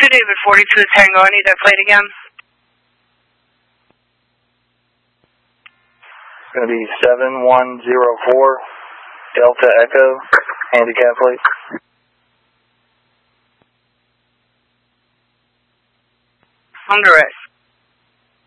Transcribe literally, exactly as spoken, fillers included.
two David forty-two Tango, I need that plate again. It's going to be seven one zero four Delta Echo, handicap plate. I'm direct.